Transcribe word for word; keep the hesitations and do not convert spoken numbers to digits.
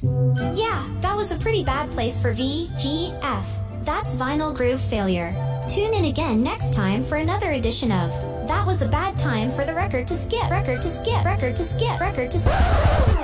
Yeah, that was a pretty bad place for V G F. That's Vinyl Groove Failure. Tune in again next time for another edition of That Was a Bad Time for the Record to Skip, Record to Skip, Record to Skip, Record to Skip.